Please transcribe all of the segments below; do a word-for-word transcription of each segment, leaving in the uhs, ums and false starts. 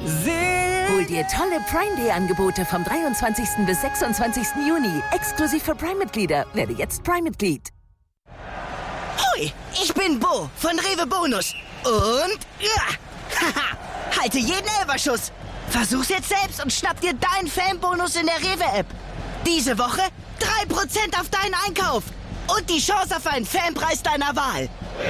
Hol dir tolle Prime Day Angebote vom dreiundzwanzigsten bis sechsundzwanzigsten Juni. Exklusiv für Prime-Mitglieder. Werde jetzt Prime-Mitglied. Hoi, ich bin Bo von Rewe Bonus. Und ja, haha, halte jeden Elferschuss. Versuch's jetzt selbst und schnapp dir deinen Fanbonus in der Rewe-App. Diese Woche drei Prozent auf deinen Einkauf. Und die Chance auf einen Fanpreis deiner Wahl.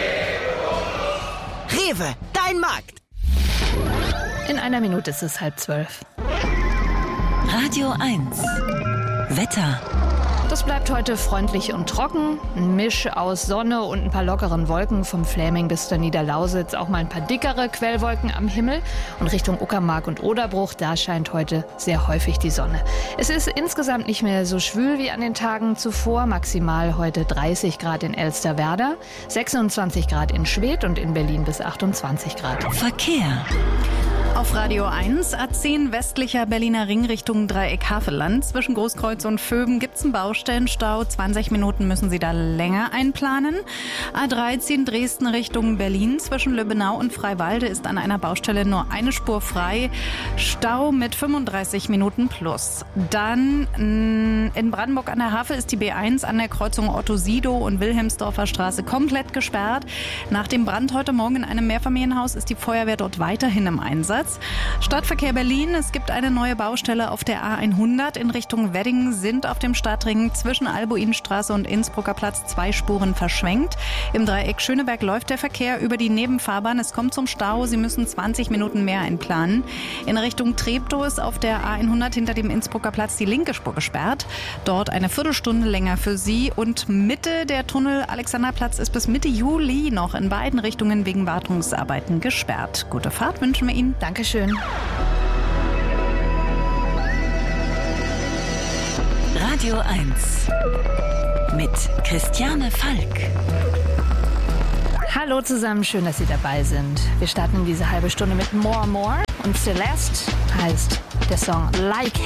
Rewe, dein Markt. In einer Minute ist es halb zwölf. Radio eins. Wetter. Das bleibt heute freundlich und trocken. Ein Misch aus Sonne und ein paar lockeren Wolken vom Fläming bis zur Niederlausitz. Auch mal ein paar dickere Quellwolken am Himmel. Und Richtung Uckermark und Oderbruch, da scheint heute sehr häufig die Sonne. Es ist insgesamt nicht mehr so schwül wie an den Tagen zuvor. Maximal heute dreißig Grad in Elsterwerda, sechsundzwanzig Grad in Schwedt und in Berlin bis achtundzwanzig Grad. Verkehr. Auf Radio eins, A zehn westlicher Berliner Ring Richtung Dreieck Havelland. Zwischen Großkreuz und Vöben gibt's einen Baustellenstau. zwanzig Minuten müssen Sie da länger einplanen. A dreizehn Dresden Richtung Berlin. Zwischen Lübbenau und Freiwalde ist an einer Baustelle nur eine Spur frei. Stau mit fünfunddreißig Minuten plus. Dann in Brandenburg an der Havel ist die B eins an der Kreuzung Otto-Sidow und Wilhelmsdorfer Straße komplett gesperrt. Nach dem Brand heute Morgen in einem Mehrfamilienhaus ist die Feuerwehr dort weiterhin im Einsatz. Stadtverkehr Berlin. Es gibt eine neue Baustelle auf der A hundert in Richtung Wedding. Sind auf dem Stadtring zwischen Albuinstraße und Innsbrucker Platz zwei Spuren verschwenkt. Im Dreieck Schöneberg läuft der Verkehr über die Nebenfahrbahn. Es kommt zum Stau. Sie müssen zwanzig Minuten mehr einplanen. In Richtung Treptow ist auf der A hundert hinter dem Innsbrucker Platz die linke Spur gesperrt. Dort eine Viertelstunde länger für Sie. Und Mitte der Tunnel Alexanderplatz ist bis Mitte Juli noch in beiden Richtungen wegen Wartungsarbeiten gesperrt. Gute Fahrt wünschen wir Ihnen. Dankeschön. Radio eins mit Christiane Falk. Hallo zusammen, schön, dass Sie dabei sind. Wir starten in diese halbe Stunde mit More More und Celeste heißt der Song Like